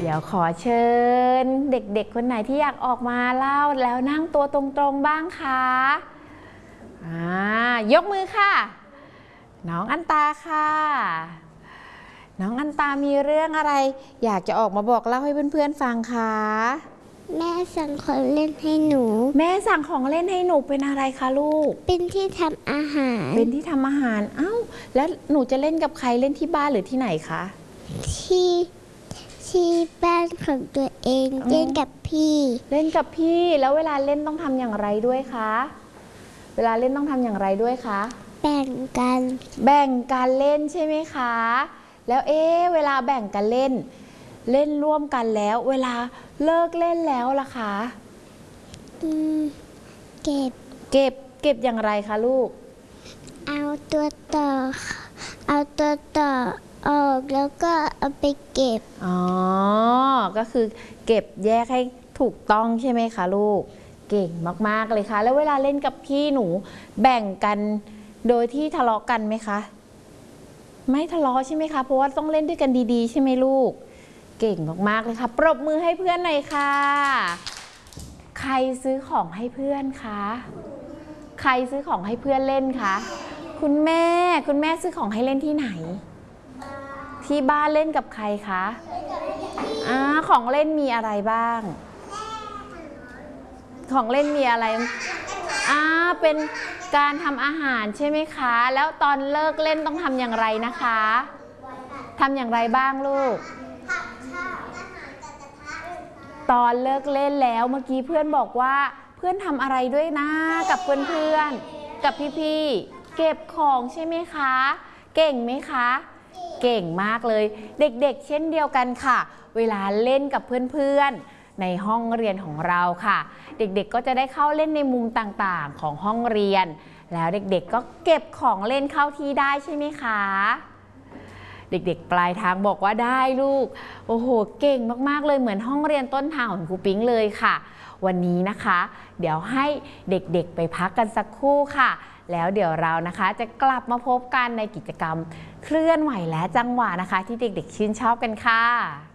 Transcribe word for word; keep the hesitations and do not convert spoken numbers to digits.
ดี๋ยวขอเชิญเด็กๆคนไหนที่อยากออกมาเล่าแล้วนั่งตัวตรงๆบ้างคะอ่ายกมือค่ะน้องอันตาค่ะน้องอันตามีเรื่องอะไรอยากจะออกมาบอกเล่าให้เพื่อนๆฟังคะแม่สั่งของเล่นให้หนูแม่สั่งของเล่นให้หนูเป็นอะไรคะลูกเป็นที่ทำอาหารเป็นที่ทำอาหารเอ้าแล้วหนูจะเล่นกับใครเล่นที่บ้านหรือที่ไหนคะที่ที่บ้านของตัวเองเล่นกับพี่เล่นกับพี่แล้วเวลาเล่นต้องทำอย่างไรด้วยคะเวลาเล่นต้องทำอย่างไรด้วยคะแบ่งกันแบ่งกันเล่นใช่ไหมคะแล้วเอ๊ะเวลาแบ่งกันเล่นเล่นร่วมกันแล้วเวลาเลิกเล่นแล้วล่ะคะอืมเก็บเก็บเก็บอย่างไรคะลูกเอาตัวต่อเอาตัวต่อออกแล้วก็เอาไปเก็บอ๋อก็คือเก็บแยกให้ถูกต้องใช่ไหมคะลูกเก่งมากๆเลยค่ะแล้วเวลาเล่นกับพี่หนูแบ่งกันโดยที่ทะเลาะกันไหมคะไม่ทะเลาะใช่ไหมคะเพราะว่าต้องเล่นด้วยกันดีๆใช่ไหมลูกเก่งมากๆเลยค่ะปรบมือให้เพื่อนหน่อยค่ะใครซื้อของให้เพื่อนคะใครซื้อของให้เพื่อนเล่นคะคุณแม่คุณแม่ซื้อของให้เล่นที่ไหนที่บ้านเล่นกับใครคะอ่าของเล่นมีอะไรบ้างของเล่นมีอะไรอ่าเป็นการทำอาหารใช่ไหมคะแล้วตอนเลิกเล่นต้องทำอย่างไรนะคะทำอย่างไรบ้างลูกตอนเลิกเล่นแล้วเมื่อกี้เพื่อนบอกว่าเพื่อนทำอะไรด้วยนะกับเพื่อนๆกับพี่ๆเก็บของใช่ไหมคะเก่งไหมคะเก่งมากเลยเด็กๆเช่นเดียวกันค่ะเวลาเล่นกับเพื่อนๆในห้องเรียนของเราค่ะเด็กๆก็จะได้เข้าเล่นในมุมต่างๆของห้องเรียนแล้วเด็กๆก็เก็บของเล่นเข้าที่ได้ใช่ไหมคะเด็กๆปลายทางบอกว่าได้ลูกโอ้โหเก่งมากๆเลยเหมือนห้องเรียนต้นทางของครูปิ๊งเลยค่ะวันนี้นะคะเดี๋ยวให้เด็กๆไปพักกันสักครู่ค่ะแล้วเดี๋ยวเรานะคะจะกลับมาพบกันในกิจกรรมเคลื่อนไหวและจังหวะนะคะที่เด็กๆชื่นชอบกันค่ะ